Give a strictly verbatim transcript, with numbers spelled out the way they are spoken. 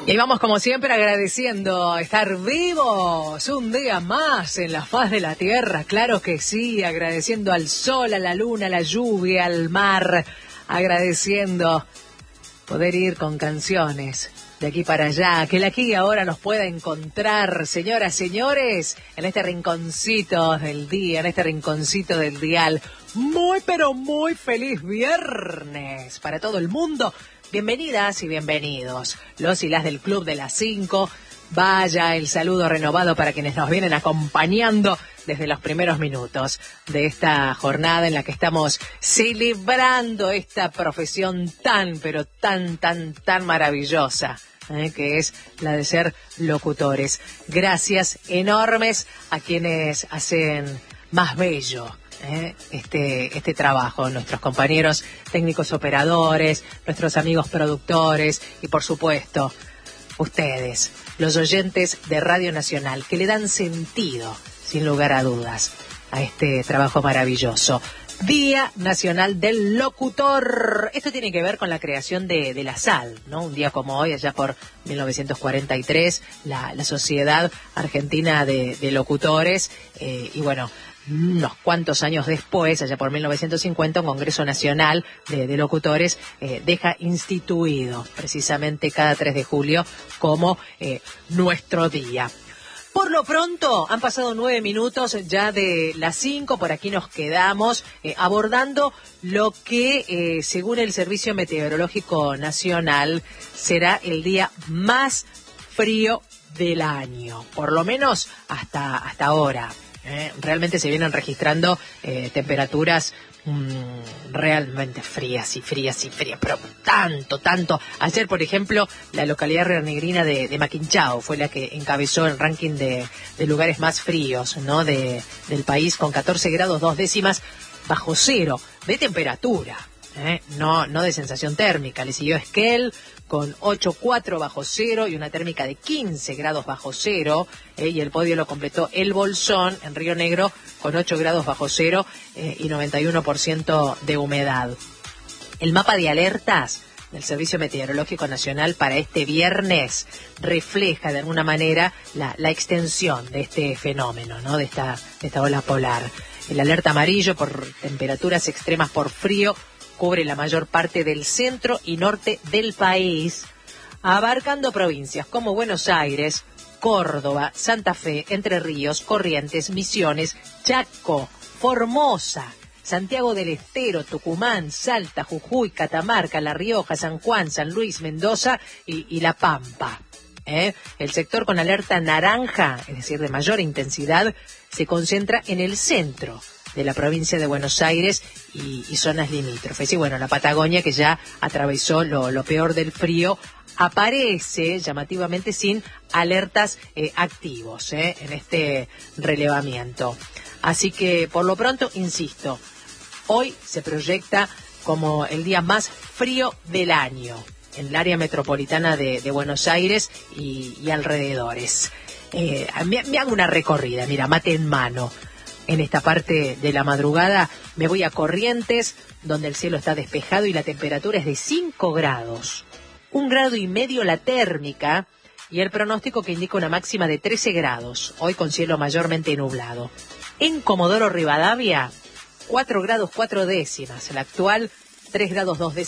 Y vamos como siempre agradeciendo estar vivos un día más en la faz de la tierra, claro que sí, agradeciendo al sol, a la luna, a la lluvia, al mar, agradeciendo poder ir con canciones de aquí para allá, que el aquí y ahora nos pueda encontrar, señoras, señores, en este rinconcito del día, en este rinconcito del dial. Muy, pero muy feliz viernes para todo el mundo. Bienvenidas y bienvenidos, los y las del Club de las Cinco. Vaya el saludo renovado para quienes nos vienen acompañando desde los primeros minutos de esta jornada en la que estamos celebrando esta profesión tan, pero tan, tan, tan maravillosa, ¿eh? que es la de ser locutores. Gracias enormes a quienes hacen más bello ¿Eh? este este trabajo, nuestros compañeros técnicos operadores, nuestros amigos productores y por supuesto ustedes, los oyentes de Radio Nacional, que le dan sentido, sin lugar a dudas, a este trabajo maravilloso. Día Nacional del Locutor. Esto tiene que ver con la creación de, de la S A L, ¿no? Un día como hoy, allá por mil novecientos cuarenta y tres, la, la Sociedad Argentina de, de Locutores, eh, y bueno, unos cuantos años después, allá por mil novecientos cincuenta, un Congreso Nacional de, de Locutores eh, deja instituido precisamente cada tres de julio como eh, nuestro día. Por lo pronto, han pasado nueve minutos ya de las cinco, por aquí nos quedamos eh, abordando lo que, eh, según el Servicio Meteorológico Nacional, será el día más frío del año, por lo menos hasta, hasta ahora. Eh, realmente se vienen registrando eh, temperaturas mmm, realmente frías y frías y frías, pero tanto, tanto. Ayer, por ejemplo, la localidad rionegrina de, de Maquinchao fue la que encabezó el ranking de, de lugares más fríos, ¿no? de, del país, con catorce grados dos décimas bajo cero de temperatura. ¿eh? No, no de sensación térmica. Le siguió Esquel con ocho coma cuatro bajo cero y una térmica de quince grados bajo cero, eh, y el podio lo completó El Bolsón en Río Negro con ocho grados bajo cero eh, y noventa y uno por ciento de humedad. El mapa de alertas del Servicio Meteorológico Nacional para este viernes refleja de alguna manera la, la extensión de este fenómeno, ¿no? de esta, de esta ola polar. El alerta amarillo por temperaturas extremas por frío cubre la mayor parte del centro y norte del país, abarcando provincias como Buenos Aires, Córdoba, Santa Fe, Entre Ríos, Corrientes, Misiones, Chaco, Formosa, Santiago del Estero, Tucumán, Salta, Jujuy, Catamarca, La Rioja, San Juan, San Luis, Mendoza y, y La Pampa. ¿eh? El sector con alerta naranja, es decir, de mayor intensidad, se concentra en el centro de la provincia de Buenos Aires y, y zonas limítrofes. Y bueno, la Patagonia, que ya atravesó lo, lo peor del frío, aparece llamativamente sin alertas eh, activos eh, en este relevamiento. Así que, por lo pronto, insisto, hoy se proyecta como el día más frío del año en el área metropolitana de, de Buenos Aires y, y alrededores. Eh, me, me hago una recorrida, mira, mate en mano. En esta parte de la madrugada me voy a Corrientes, donde el cielo está despejado y la temperatura es de cinco grados. Un grado y medio la térmica y el pronóstico que indica una máxima de trece grados, hoy con cielo mayormente nublado. En Comodoro Rivadavia, cuatro grados cuatro décimas, el actual tres grados dos décimas.